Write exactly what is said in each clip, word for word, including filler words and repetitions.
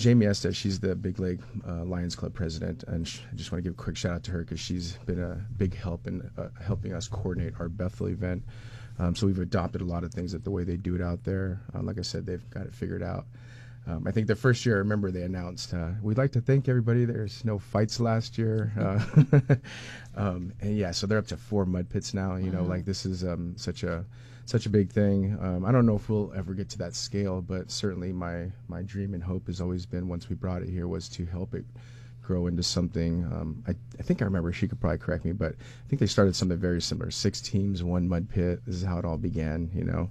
Jamie Estes, she's the Big Lake uh, Lions Club president, and sh- I just want to give a quick shout out to her because she's been a big help in uh, helping us coordinate our Bethel event. Um, so we've adopted a lot of things that the way they do it out there. Uh, like I said, they've got it figured out. Um, I think the first year, I remember they announced, uh, we'd like to thank everybody. There's no fights last year. Uh, um, and yeah, so they're up to four mud pits now. You know, Wow. like this is um, such a such a big thing. Um, I don't know if we'll ever get to that scale, but certainly my, my dream and hope has always been, once we brought it here, was to help it grow into something. Um, I, I think I remember, she could probably correct me, but I think they started something very similar. Six teams, one mud pit. This is how it all began, you know.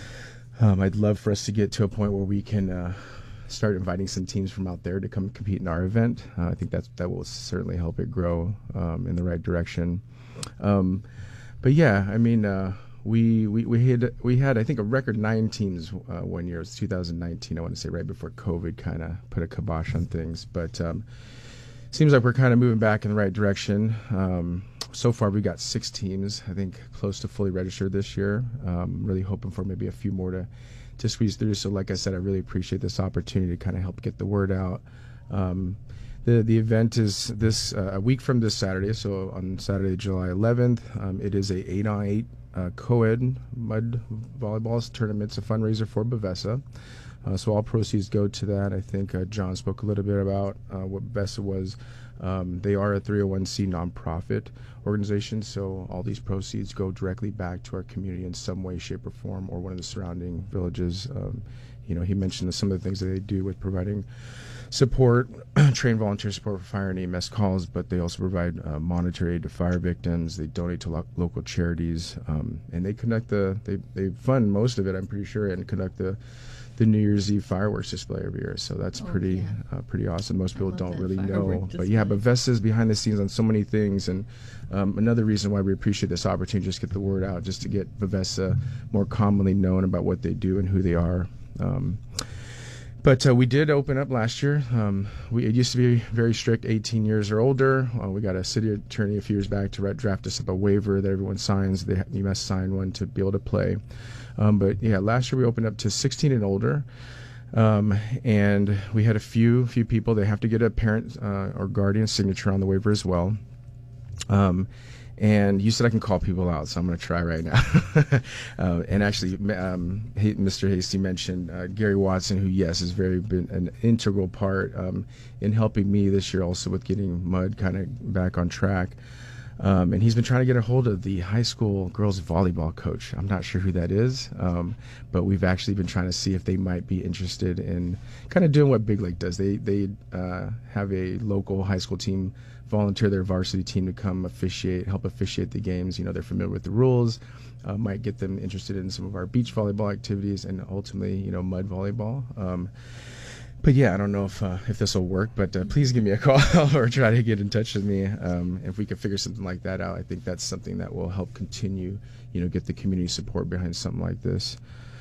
Um, I'd love for us to get to a point where we can uh, start inviting some teams from out there to come compete in our event. Uh, I think that's, that will certainly help it grow um, in the right direction. Um, but yeah, I mean, uh, we, we, we had, we had, I think, a record nine teams uh, one year. It was two thousand nineteen, I want to say, right before COVID kind of put a kibosh on things. But um, seems like we're kind of moving back in the right direction. Um, so far, we got six teams, I think, close to fully registered this year. Um, really hoping for maybe a few more to, to squeeze through. So like I said, I really appreciate this opportunity to kind of help get the word out. Um, the the event is this uh, a week from this Saturday, so on Saturday, July eleventh. Um, it is a eight on eight uh, co-ed mud volleyball tournament. It's a fundraiser for Bavessa. Uh, so all proceeds go to that. I think uh, John spoke a little bit about uh, what Bavessa was. Um, they are a three oh one c nonprofit organization, so all these proceeds go directly back to our community in some way, shape, or form, or one of the surrounding villages. Um, you know, he mentioned some of the things that they do with providing support, trained volunteer support for fire and E M S calls, but they also provide uh, monetary aid to fire victims. They donate to lo- local charities, um, and they conduct the they they fund most of it, I'm pretty sure, and conduct the the New Year's Eve fireworks display every year. So that's Oh, pretty yeah. uh, pretty awesome. Most people love don't that really firework know, but yeah, display. but Bavessa is behind the scenes on so many things, and um, another reason why we appreciate this opportunity, just get the word out, just to get Bavessa more commonly known about what they do and who they are. Um, But uh, we did open up last year. Um, we, it used to be very strict, eighteen years or older. Uh, we got a city attorney a few years back to draft us up a waiver that everyone signs. They, you must sign one to be able to play. Um, but yeah, last year we opened up to sixteen and older. Um, and we had a few few people. They have to get a parent uh, or guardian signature on the waiver as well. Um, and you said I can call people out, so I'm going to try right now. uh, and actually, um, he, Mister Hasty mentioned uh, Gary Watson, who, yes, has very been an integral part um, in helping me this year also with getting Mud kind of back on track. Um, and he's been trying to get a hold of the high school girls volleyball coach. I'm not sure who that is, um, but we've actually been trying to see if they might be interested in kind of doing what Big Lake does. They they uh, have a local high school team volunteer their varsity team to come officiate, help officiate the games. You know, they're familiar with the rules, uh, might get them interested in some of our beach volleyball activities, and ultimately, you know, mud volleyball. Um, But yeah, I don't know if uh, if this will work, but uh, please give me a call or try to get in touch with me. Um, if we can figure something like that out, I think that's something that will help continue, you know, get the community support behind something like this.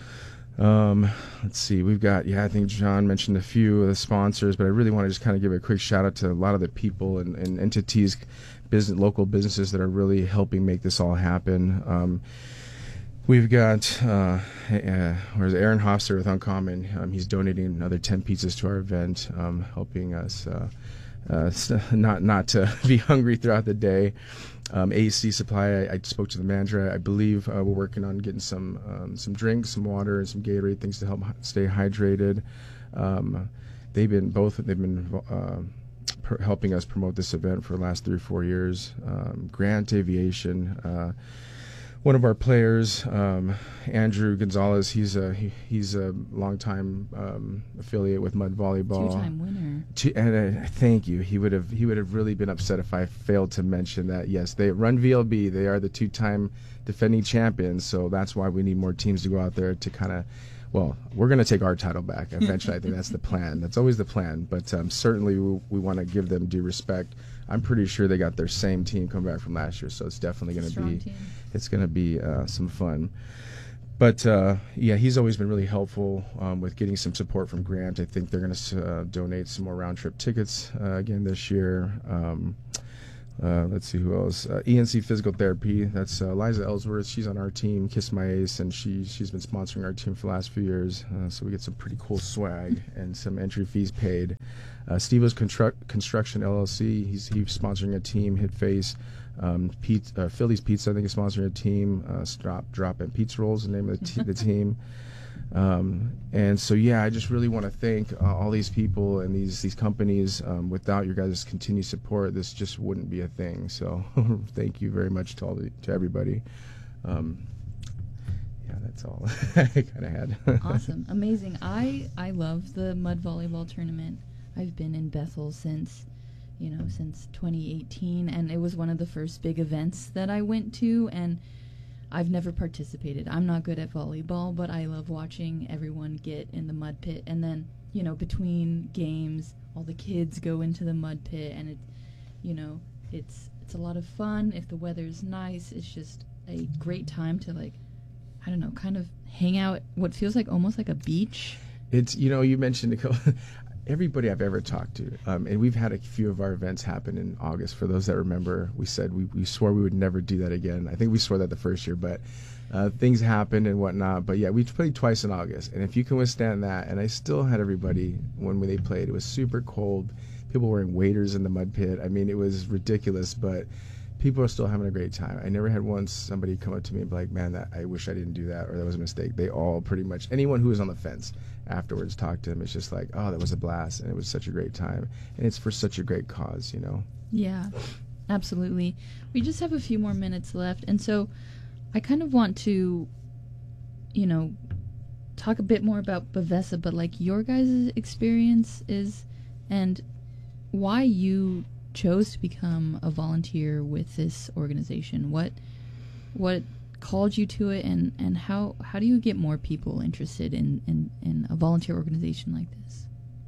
Um, let's see, we've got, yeah, I think John mentioned a few of the sponsors, but I really want to just kind of give a quick shout out to a lot of the people and, and entities, business, local businesses that are really helping make this all happen. Um, We've got uh, uh, where's Aaron Hofster with Uncommon. Um, he's donating another ten pizzas to our event, um, helping us uh, uh, not not to be hungry throughout the day. Um, A C Supply, I, I spoke to the manager. I believe uh, we're working on getting some um, some drinks, some water, and some Gatorade, things to help stay hydrated. Um, they've been both. They've been uh, per helping us promote this event for the last three or four years. Um, Grant Aviation. Uh, One of our players, um, Andrew Gonzalez, he's a he, he's a longtime um, affiliate with Mud Volleyball. Two-time winner. Two, and uh, thank you. He would have he would have really been upset if I failed to mention that. Yes, they run V L B. They are the two-time defending champions. So that's why we need more teams to go out there to kind of. Well, we're going to take our title back eventually. I think that's the plan. That's always the plan. But um, certainly we, we want to give them due respect. I'm pretty sure they got their same team come back from last year, so it's definitely going to be team. it's going to be uh, some fun. But uh, yeah, he's always been really helpful um, with getting some support from Grant. I think they're going to uh, donate some more round trip tickets uh, again this year. Um, Uh, let's see who else. Uh, E N C Physical Therapy. That's uh, Liza Ellsworth. She's on our team, Kiss My Ace, and she she's been sponsoring our team for the last few years. Uh, so we get some pretty cool swag and some entry fees paid. Uh, Stevo's Construct, Construction L L C. He's he's sponsoring a team. Hit Face. Um, Pete, uh, Philly's Pizza, I think, is sponsoring a team. Uh, Drop Drop and Pizza Rolls, the name of the, te- the team. Um, and so, yeah, I just really want to thank uh, all these people and these these companies. Um, without your guys' continued support, this just wouldn't be a thing. So thank you very much to all the, to everybody. Um, yeah, that's all I kind of had. Awesome. Amazing. I, I love the mud volleyball tournament. I've been in Bethel since, you know, since twenty eighteen, and it was one of the first big events that I went to, and I've never participated. I'm not good at volleyball, but I love watching everyone get in the mud pit. And then, you know, between games, all the kids go into the mud pit, and it, you know, it's it's a lot of fun. If the weather's nice, it's just a great time to, like, I don't know, kind of hang out. What feels like almost like a beach. It's, you know, you mentioned a couple. Everybody I've ever talked to, um, and we've had a few of our events happen in August. For those that remember, we said we, we swore we would never do that again. I think we swore that the first year, but uh, things happened and whatnot. But yeah, we played twice in August, and if you can withstand that, and I still had everybody when they played. It was super cold, people wearing waders in the mud pit. I mean, it was ridiculous, but people are still having a great time. I never had once somebody come up to me and be like, man, that I wish I didn't do that, or that was a mistake. They all pretty much, anyone who was on the fence afterwards talked to them. It's just like, oh, that was a blast, and it was such a great time, and it's for such a great cause, you know? Yeah, absolutely. We just have a few more minutes left, and so I kind of want to, you know, talk a bit more about Bavessa, but like your guys' experience is, and why you chose to become a volunteer with this organization. What what called you to it, and, and how, how do you get more people interested in, in, in a volunteer organization like this?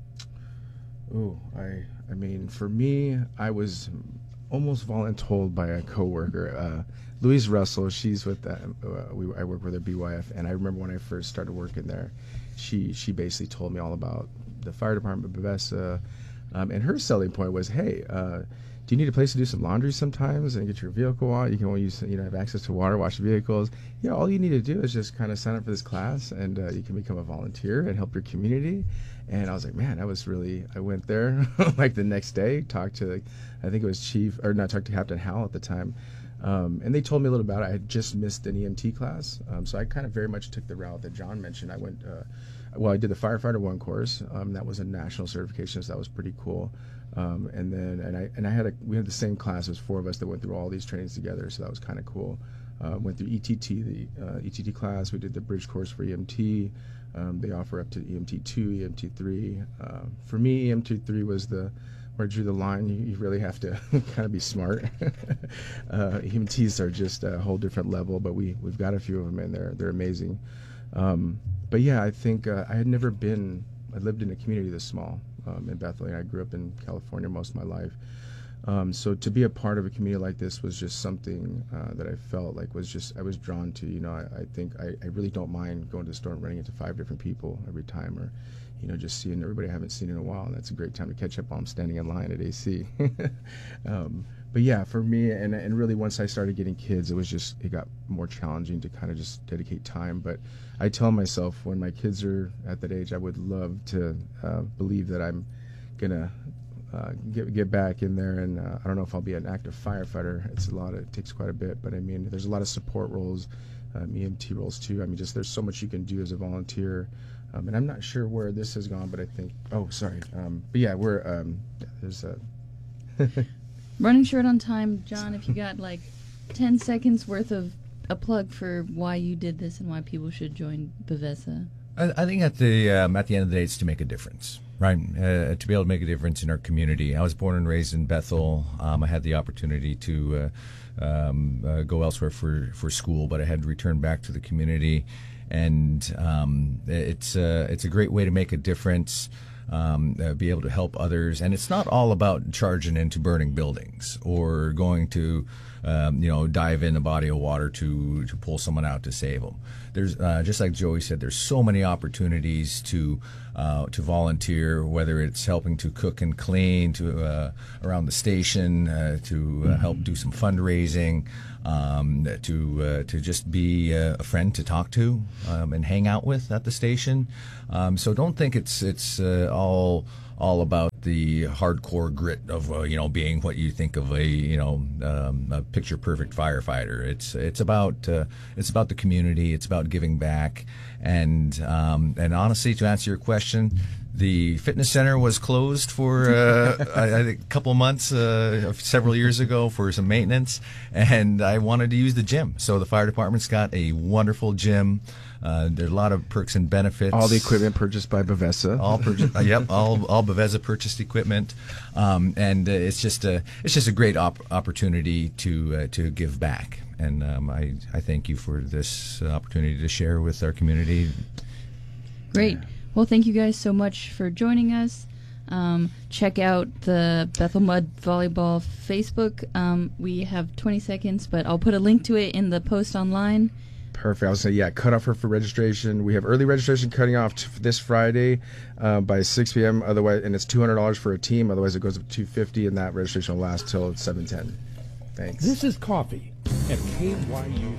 Oh, I I mean, for me, I was almost voluntold by a coworker, uh, Louise Russell. She's with that. Uh, we I work with her B Y F, and I remember when I first started working there, she she basically told me all about the fire department, Bavessa, um, and her selling point was, hey, uh, do you need a place to do some laundry sometimes and get your vehicle out? You can only use, you know, have access to water, wash vehicles. Yeah, all you need to do is just kind of sign up for this class, and uh, you can become a volunteer and help your community. And I was like, man, that was really, I went there like the next day, talked to, like, I think it was Chief, or not, talked to Captain Howell at the time. Um, and they told me a little about it. I had just missed an E M T class. Um, so I kind of very much took the route that John mentioned. I went, uh, well, I did the Firefighter One course. Um, that was a national certification, so that was pretty cool. Um, and then, and I, and I had a, we had the same class. There was four of us that went through all these trainings together, so that was kind of cool. Uh, went through E T T, the uh, E T T class. We did the bridge course for E M T. Um, they offer up to E M T two, E M T three. Uh, for me, E M T three was the where I drew the line. You, you really have to kind of be smart. uh, E M Ts are just a whole different level, but we we've got a few of them in there. They're amazing. Um, but yeah, I think uh, I had never been. I lived in a community this small um, in Bethlehem. I grew up in California most of my life. Um, so to be a part of a community like this was just something uh, that I felt like was just, I was drawn to. You know, I, I think I, I really don't mind going to the store and running into five different people every time, or, you know, just seeing everybody I haven't seen in a while. And that's a great time to catch up while I'm standing in line at A C. um, but yeah, for me, and, and really once I started getting kids, it was just, it got more challenging to kind of just dedicate time. But I tell myself when my kids are at that age, I would love to uh, believe that I'm going to Uh, get get back in there, and uh, I don't know if I'll be an active firefighter. It's a lot. Of, it takes quite a bit, but I mean, there's a lot of support roles, um, E M T roles too. I mean, just there's so much you can do as a volunteer, um, and I'm not sure where this has gone, but I think. Oh, sorry. Um, but yeah, we're um, yeah, there's a running short on time, John. If you got like ten seconds worth of a plug for why you did this and why people should join Bavessa. I, I think at the um, at the end of the day, it's to make a difference. Right, uh, to be able to make a difference in our community. I was born and raised in Bethel. Um, I had the opportunity to uh, um, uh, go elsewhere for, for school, but I had to return back to the community. And um, it's, uh, it's a great way to make a difference, um, uh, be able to help others. And it's not all about charging into burning buildings or going to Um, you know, dive in a body of water to to pull someone out to save them. There's uh, just like Joey said, there's so many opportunities to uh, to volunteer, whether it's helping to cook and clean, to uh, around the station, uh, to uh, help do some fundraising, um, to uh, to just be uh, a friend to talk to um, and hang out with at the station. Um, so don't think it's it's uh, all all about the hardcore grit of uh, you know being what you think of a you know um, a picture perfect firefighter. It's it's about uh, it's about the community. It's about giving back. And um, and honestly, to answer your question, the fitness center was closed for uh, I, I think a couple of months, uh, several years ago, for some maintenance, and I wanted to use the gym. So the fire department's got a wonderful gym. Uh, there's a lot of perks and benefits. All the equipment purchased by Bavessa. All purchased. uh, yep. All all Bavessa purchased equipment, um, and uh, it's just a it's just a great op- opportunity to uh, to give back. And um, I I thank you for this opportunity to share with our community. Great. Well, thank you guys so much for joining us. Um, check out the Bethel Mud Volleyball Facebook. Um, we have twenty seconds, but I'll put a link to it in the post online. Perfect. I was saying, yeah, cut off for, for registration. We have early registration cutting off t- this Friday uh, by six p.m. Otherwise, and it's two hundred dollars for a team. Otherwise, it goes up to two hundred fifty dollars, and that registration will last till seven ten. Thanks. This is Coffee at K Y U.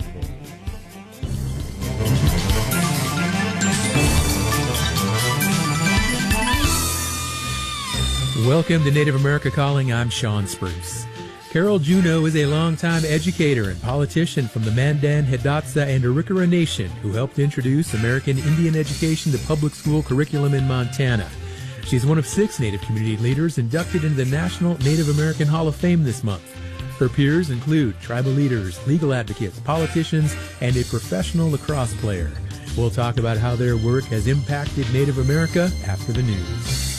Welcome to Native America Calling. I'm Sean Spruce. Carol Juneau is a longtime educator and politician from the Mandan, Hidatsa, and Arikara Nation who helped introduce American Indian education to public school curriculum in Montana. She's one of six Native community leaders inducted into the National Native American Hall of Fame this month. Her peers include tribal leaders, legal advocates, politicians, and a professional lacrosse player. We'll talk about how their work has impacted Native America after the news.